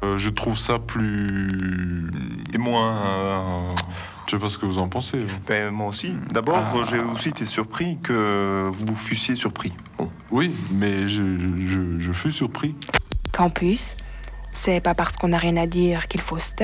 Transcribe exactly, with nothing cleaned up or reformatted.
Euh, je trouve ça plus... Et moins... euh, Je sais pas ce que vous en pensez. hein. ben, moi aussi. D'abord, Ah. j'ai aussi été surpris que vous fussiez surpris. Bon. Oui, mais je, je, je fus surpris. Campus, c'est pas parce qu'on n'a rien à dire qu'il faut se taire.